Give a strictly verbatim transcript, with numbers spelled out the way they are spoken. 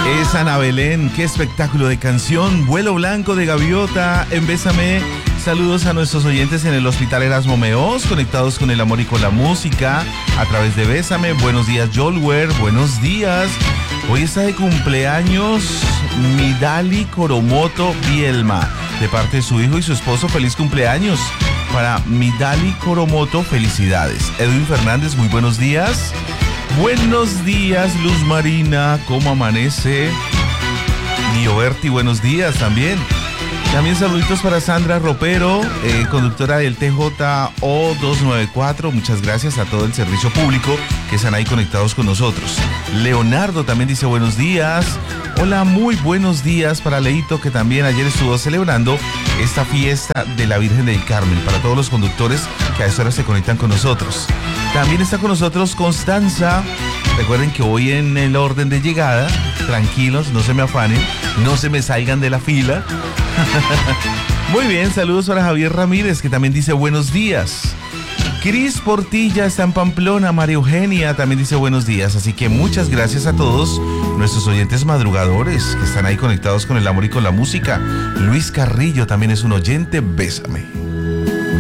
Es Ana Belén, qué espectáculo de canción, vuelo blanco de gaviota, en Bésame. Saludos a nuestros oyentes en el Hospital Erasmo Meós, conectados con el amor y con la música, a través de Bésame. Buenos días, Jolwer, buenos días. Hoy está de cumpleaños Midali Coromoto Bielma, de parte de su hijo y su esposo. Feliz cumpleaños para Midali Coromoto, felicidades. Edwin Fernández, muy buenos días. Buenos días, Luz Marina, ¿cómo amanece? Dioberti, buenos días también. También saluditos para Sandra Ropero, eh, conductora del T J O doscientos noventa y cuatro. Muchas gracias a todo el servicio público que están ahí conectados con nosotros. Leonardo también dice buenos días. Hola, muy buenos días para Leito, que también ayer estuvo celebrando esta fiesta de la Virgen del Carmen. Para todos los conductores que a esta hora se conectan con nosotros. También está con nosotros Constanza. Recuerden que hoy en el orden de llegada, tranquilos, no se me afanen, no se me salgan de la fila. Muy bien, saludos para Javier Ramírez, que también dice buenos días. Cris Portilla está en Pamplona, María Eugenia también dice buenos días, así que muchas gracias a todos nuestros oyentes madrugadores que están ahí conectados con el amor y con la música. Luis Carrillo también es un oyente, Bésame.